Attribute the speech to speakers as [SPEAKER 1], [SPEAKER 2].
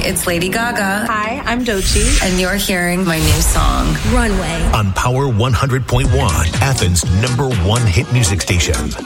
[SPEAKER 1] it's Lady Gaga.
[SPEAKER 2] Hi, I'm Doechii.
[SPEAKER 1] And you're hearing my new song,
[SPEAKER 3] Runway.
[SPEAKER 4] On Power 100.1, Athens' #1 hit music station.